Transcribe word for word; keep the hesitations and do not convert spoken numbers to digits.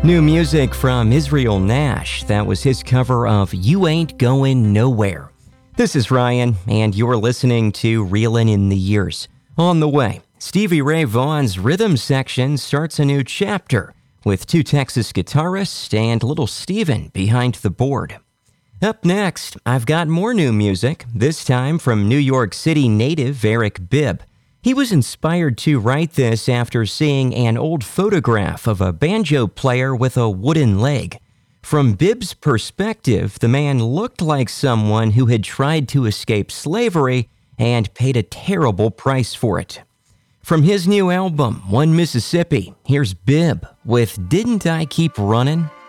New music from Israel Nash. That was his cover of You Ain't Going Nowhere. This is Ryan, and you're listening to Reelin' in the Years. On the way, Stevie Ray Vaughan's rhythm section starts a new chapter with two Texas guitarists and Little Steven behind the board. Up next, I've got more new music, this time from New York City native Eric Bibb. He was inspired to write this after seeing an old photograph of a banjo player with a wooden leg. From Bibb's perspective, the man looked like someone who had tried to escape slavery and paid a terrible price for it. From his new album, One Mississippi, here's Bibb with Didn't I Keep Running?